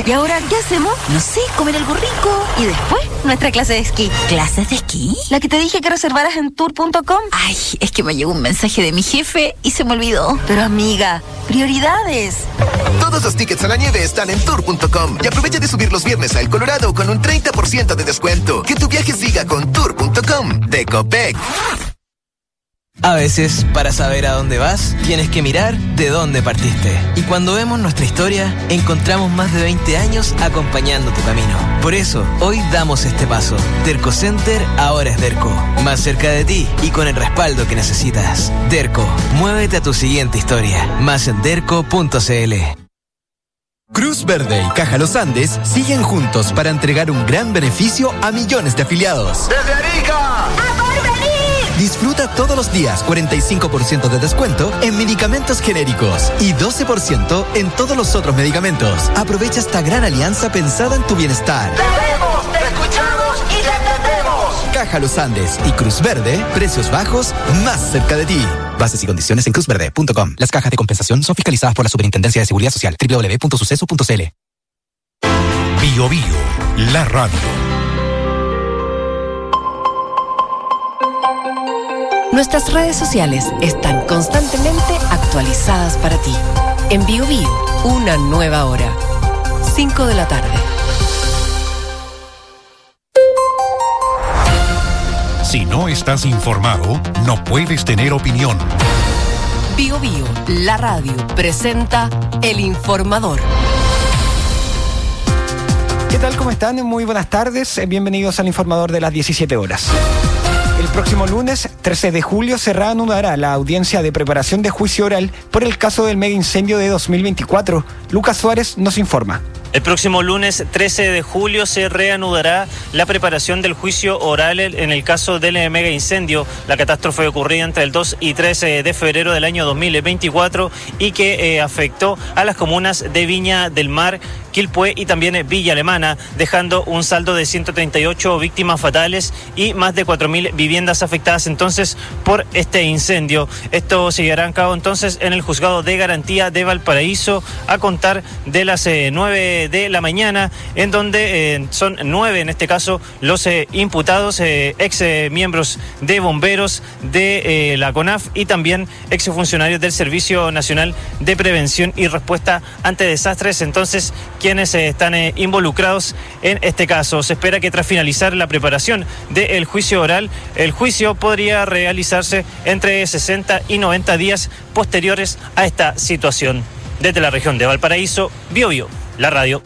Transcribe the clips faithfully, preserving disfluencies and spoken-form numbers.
¿Y ahora qué hacemos? No sé, comer algo rico. Y después, nuestra clase de esquí. ¿Clases de esquí? La que te dije que reservaras en tour punto com. Ay, es que me llegó un mensaje de mi jefe y se me olvidó. Pero amiga, prioridades. Todos los tickets a la nieve están en tour punto com. Y aprovecha de subir los viernes a El Colorado con un treinta por ciento de descuento. Que tu viaje siga con tour punto com de Copec. A veces, para saber a dónde vas, tienes que mirar de dónde partiste. Y cuando vemos nuestra historia, encontramos más de veinte años acompañando tu camino. Por eso, hoy damos este paso. Derco Center ahora es Derco. Más cerca de ti y con el respaldo que necesitas. Derco, muévete a tu siguiente historia. Más en derco punto cl. Cruz Verde y Caja Los Andes siguen juntos para entregar un gran beneficio a millones de afiliados. ¡Desde Arica! Disfruta todos los días cuarenta y cinco por ciento de descuento en medicamentos genéricos y doce por ciento en todos los otros medicamentos. Aprovecha esta gran alianza pensada en tu bienestar. ¡Te vemos, te escuchamos y te entendemos! Caja Los Andes y Cruz Verde, precios bajos más cerca de ti. Bases y condiciones en cruz verde punto com. Las cajas de compensación son fiscalizadas por la Superintendencia de Seguridad Social. doble u doble u doble u punto suceso punto cl. Bio Bio, la radio. Nuestras redes sociales están constantemente actualizadas para ti. En Bio Bio, una nueva hora. cinco de la tarde. Si no estás informado, no puedes tener opinión. Bio Bio, la radio, presenta El Informador. ¿Qué tal? ¿Cómo están? Muy buenas tardes. Bienvenidos al Informador de las diecisiete horas. El próximo lunes, trece de julio, se reanudará la audiencia de preparación de juicio oral por el caso del mega incendio de dos mil veinticuatro. Lucas Suárez nos informa. El próximo lunes trece de julio se reanudará la preparación del juicio oral en el caso del mega incendio, la catástrofe ocurrida entre el dos y tres de febrero del año dos mil veinticuatro y que eh, afectó a las comunas de Viña del Mar, Quilpué y también Villa Alemana, dejando un saldo de ciento treinta y ocho víctimas fatales y más de cuatro mil viviendas afectadas entonces por este incendio. Esto se llevará a cabo entonces en el Juzgado de Garantía de Valparaíso a contar de las eh, nueve de la mañana, en donde eh, son nueve en este caso los eh, imputados, eh, ex eh, miembros de bomberos de eh, la CONAF y también ex funcionarios del Servicio Nacional de Prevención y Respuesta ante Desastres, entonces quienes eh, están eh, involucrados en este caso. Se espera que tras finalizar la preparación del juicio oral, el juicio podría realizarse entre sesenta y noventa días posteriores a esta situación. Desde la región de Valparaíso, Bio Bio, la radio.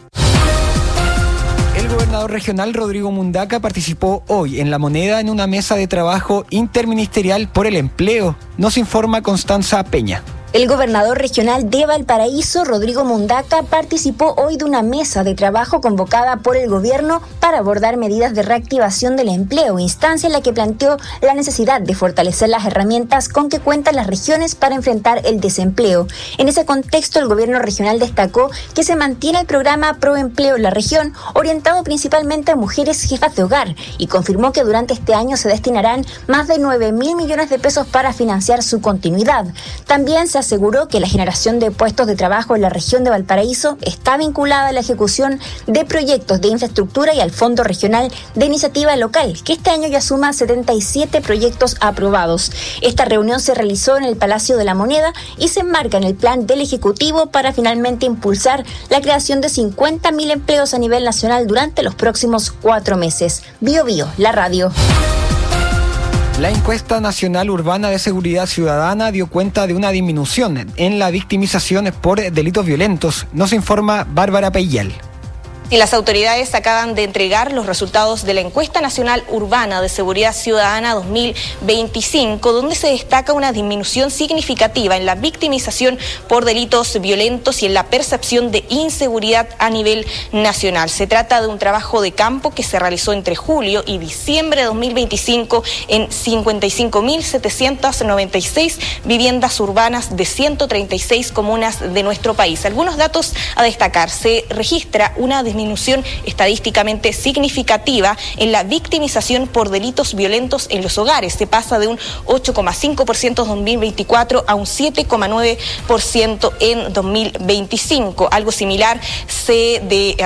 El gobernador regional Rodrigo Mundaca participó hoy en La Moneda en una mesa de trabajo interministerial por el empleo. Nos informa Constanza Peña. El gobernador regional de Valparaíso, Rodrigo Mundaca, participó hoy de una mesa de trabajo convocada por el gobierno para abordar medidas de reactivación del empleo, instancia en la que planteó la necesidad de fortalecer las herramientas con que cuentan las regiones para enfrentar el desempleo. En ese contexto, el gobierno regional destacó que se mantiene el programa Proempleo en la región, orientado principalmente a mujeres jefas de hogar, y confirmó que durante este año se destinarán más de nueve mil millones de pesos para financiar su continuidad. También se aseguró que la generación de puestos de trabajo en la región de Valparaíso está vinculada a la ejecución de proyectos de infraestructura y al Fondo Regional de Iniciativa Local, que este año ya suma setenta y siete proyectos aprobados. Esta reunión se realizó en el Palacio de la Moneda y se enmarca en el plan del Ejecutivo para finalmente impulsar la creación de cincuenta mil empleos a nivel nacional durante los próximos cuatro meses. Bio Bio, la radio. La encuesta nacional urbana de seguridad ciudadana dio cuenta de una disminución en la victimización por delitos violentos. Nos informa Bárbara Peyal. Y las autoridades acaban de entregar los resultados de la encuesta nacional urbana de seguridad ciudadana dos mil veinticinco, donde se destaca una disminución significativa en la victimización por delitos violentos y en la percepción de inseguridad a nivel nacional. Se trata de un trabajo de campo que se realizó entre julio y diciembre de dos mil veinticinco en cincuenta y cinco mil setecientas noventa y seis viviendas urbanas de ciento treinta y seis comunas de nuestro país. Algunos datos a destacar: se registra una disminución disminución estadísticamente significativa en la victimización por delitos violentos en los hogares. Se pasa de un ocho coma cinco por ciento en dos mil veinticuatro a un siete coma nueve por ciento en dos mil veinticinco. Algo similar se de,